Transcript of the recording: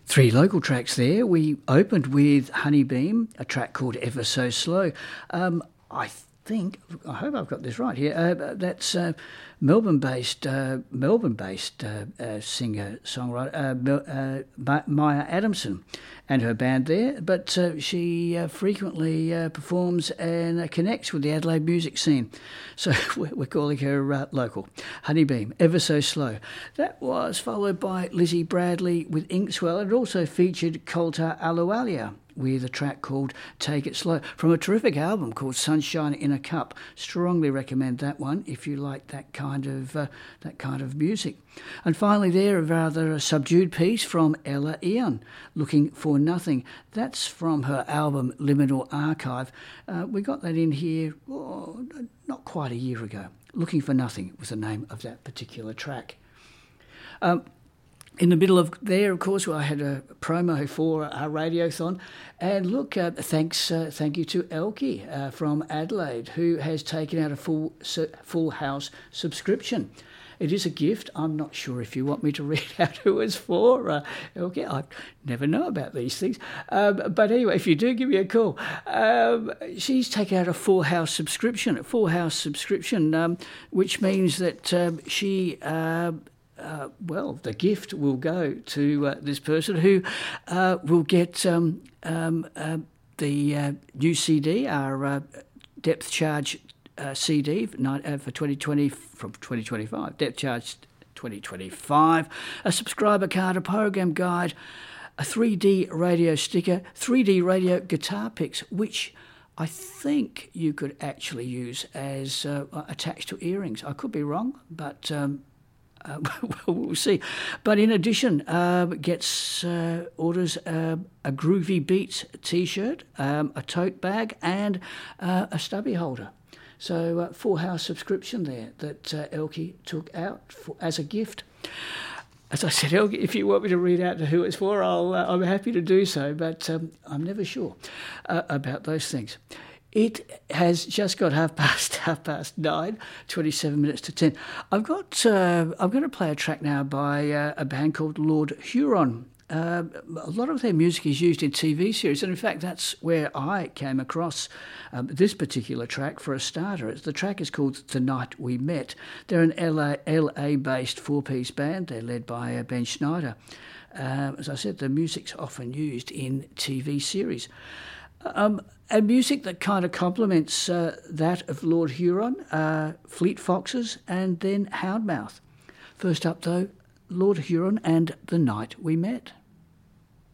Three local tracks there. We opened with Honeybeam, a track called Ever So Slow. I hope I've got this right here. That's Melbourne-based singer-songwriter Maya Adamson and her band there, but she frequently performs and connects with the Adelaide music scene. So we're calling her local. Honeybeam, Ever So Slow. That was followed by Lizzie Bradley with Inkswell. It also featured Colter Aluwalia with a track called Take It Slow from a terrific album called Sunshine in a Cup. Strongly recommend that one if you like that kind of music. And finally there, a rather subdued piece from Ella Eon, Looking for Nothing. That's from her album Liminal Archive. We got that in here not quite a year ago. Looking for Nothing was the name of that particular track. In the middle of there, of course, I had a promo for our Radiothon. And look, thank you to Elkie from Adelaide, who has taken out a full house subscription. It is a gift. I'm not sure if you want me to read out who it's for. Elkie, I never know about these things. But anyway, if you do, give me a call. She's taken out a full house subscription, which means that she... the gift will go to this person who will get the new CD, our depth charge CD for 2020 from 2025, depth charge 2025, a subscriber card, a program guide, a 3D radio sticker, 3D radio guitar picks, which I think you could actually use as attached to earrings. I could be wrong, but... we'll see. But in addition, orders a Groovy Beats T-shirt, a tote bag, and a stubby holder. So full house subscription there that Elkie took out as a gift. As I said, Elkie, if you want me to read out who it's for, I'm happy to do so. But I'm never sure about those things. It has just got half past 9, 27 minutes to 10. I'm going to play a track now by a band called Lord Huron. A lot of their music is used in TV series, and in fact that's where I came across this particular track for a starter. The track is called The Night We Met. They're an LA-based four-piece band. They're led by Ben Schneider. As I said, the music's often used in TV series. And music that kind of complements that of Lord Huron, Fleet Foxes, and then Houndmouth. First up, though, Lord Huron and The Night We Met.